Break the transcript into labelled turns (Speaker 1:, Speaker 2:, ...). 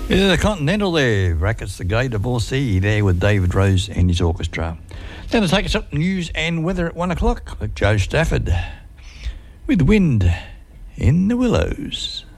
Speaker 1: Yeah, the Continental there, brackets the Gay Divorcee there with David Rose and his orchestra. Then to take us up news and weather at 1 o'clock with Joe Stafford with Wind in the Willows.